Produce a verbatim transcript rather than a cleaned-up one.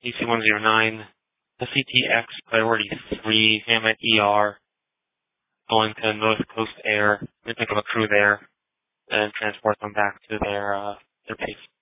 D C one oh nine, the C T X Priority three, Hamlet E R, going to North Coast Air, and pick up a crew there, and transport them back to their, uh, their base.